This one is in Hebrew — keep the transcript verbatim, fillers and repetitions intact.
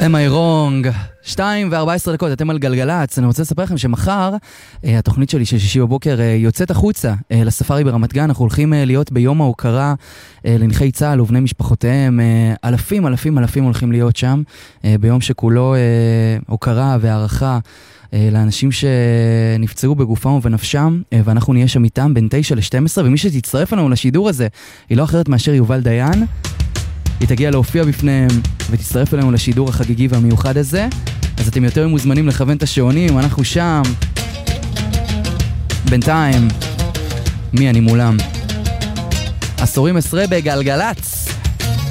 Am I wrong? שתיים וארבע עשרה דקות, אתם על גלגלץ. אני רוצה לספר לכם שמחר אה, התוכנית שלי של שישי בבוקר אה, יוצאת החוצה אה, לספארי ברמת גן. אנחנו הולכים אה, להיות ביום ההוקרה אה, לנכי צה"ל ובני משפחותיהם. אה, אלפים, אלפים, אלפים הולכים להיות שם אה, ביום שכולו אה, הוקרה והערכה אה, לאנשים שנפצעו בגופם ובנפשם, אה, ואנחנו נהיה שם איתם בין תשע ל-שתים עשרה, ומי שתצטרף לנו לשידור הזה היא לא אחרת מאשר יובל דיין. היא תגיע להופיע בפניהם ותצטרף אלינו לשידור החגיגי והמיוחד הזה. אז אתם יותר מוזמנים לכוון את השעונים, אנחנו שם. בינתיים, מי אני מולם? עשורים עשרה בגלגלץ.